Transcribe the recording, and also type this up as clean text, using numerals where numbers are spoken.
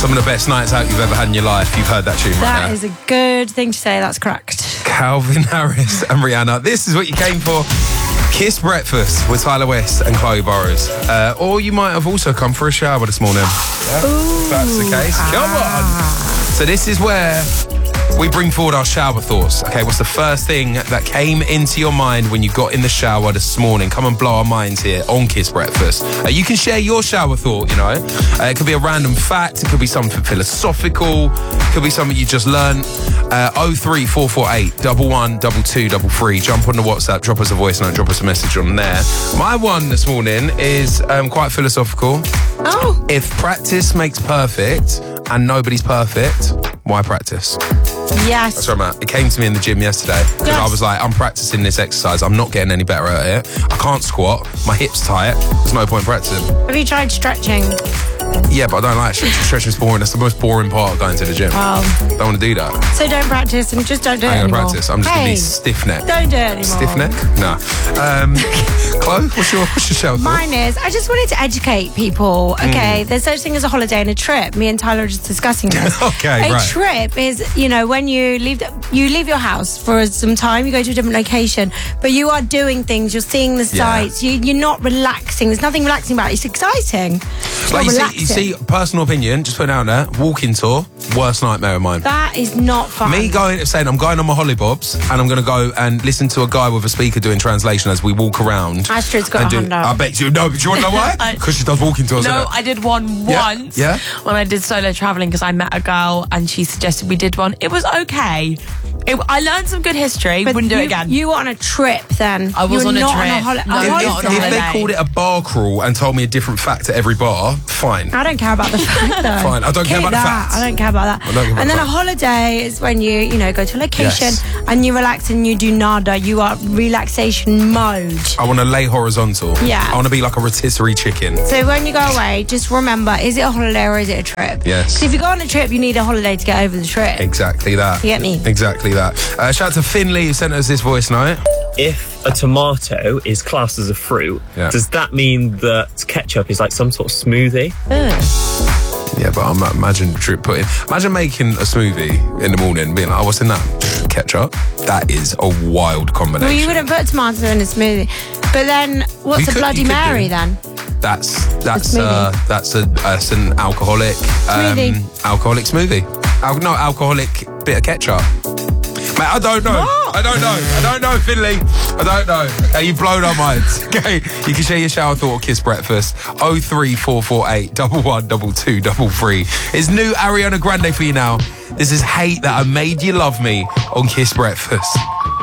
Some of the best nights out you've ever had in your life. You've heard that tune right now. That is a good thing to say. That's correct. Calvin Harris and Rihanna. This is what you came for. Kiss Breakfast with Tyler West and Chloe Burrows. Or you might have also come for a shower this morning. Yeah, if that's the case. Come on. So this is where we bring forward our shower thoughts. Okay, what's the first thing that came into your mind when you got in the shower this morning? Come and blow our minds here on Kiss Breakfast. You can share your shower thought, you know. It could be a random fact. It could be something philosophical. It could be something you just learned. 03448 112233. Jump on the WhatsApp, drop us a voice note, drop us a message on there. My one this morning is quite philosophical. Oh. If practice makes perfect and nobody's perfect, why practice? Yes. That's where I'm at. It came to me in the gym yesterday because I was like, I'm practicing this exercise. I'm not getting any better at it. I can't squat. My hip's tight. There's no point practicing. Have you tried stretching? Yeah, but I don't like stretching. Stretching's boring. That's the most boring part of going to the gym. Don't want to do that. So don't practice and just don't do it I ain't anymore. gonna practice. I'm just gonna be stiff neck. Don't do it anymore. Stiff neck? Nah. Chloe, what's your shower thought? Mine is, I just wanted to educate people. Okay, there's such thing as a holiday and a trip. Me and Tyler are just discussing this. Okay, a right. trip is, you know, when you leave your house for some time, you go to a different location, but you are doing things, you're seeing the sights, you're not relaxing. There's nothing relaxing about it. It's exciting. It's Like not you see, personal opinion, just put it out there, walking tour, worst nightmare of mine. That is not fun. Me saying I'm going on my hollybobs and I'm going to go and listen to a guy with a speaker doing translation as we walk around. Astrid's got a hand up. I bet you know, but do you want to know why? Because she does walking tours. No, I did one once when I did solo travelling because I met a girl and she suggested we did one. It was okay. I learned some good history. But wouldn't do it again. You were on a trip then. I was you were on a not trip. On a holiday. No, not on a If they holiday. called it a bar crawl and told me a different fact at every bar, fine. I don't care about the fact though. Fine, I don't care Keep about the that. facts. I don't care about that. I don't care about And the then a facts. holiday is when you go to a location and you relax and you do nada. You are relaxation mode. I want to lay horizontal. Yeah. I want to be like a rotisserie chicken. So when you go away, just remember, is it a holiday or is it a trip? Yes. 'Cause if you go on a trip, you need a holiday to get over the trip. Exactly that. You get me? Exactly that. Shout out to Finley who sent us this voice note. If a tomato is classed as a fruit, does that mean that ketchup is like some sort of smoothie? Yeah, but imagine making a smoothie in the morning and being like, oh, what's in that? Ketchup. That is a wild combination. Well, you wouldn't put tomato in a smoothie. But then, what's a Bloody Mary then? That's smoothie. an alcoholic Smoothie. Alcoholic smoothie. No, alcoholic bit of ketchup. Mate, I don't know. What? I don't know, Finley. I don't know. Okay, you've blown our minds. Okay, you can share your shower thought or Kiss Breakfast. 03448 112233. It's new Ariana Grande for you now. This is Hate That I Made You Love Me on Kiss Breakfast.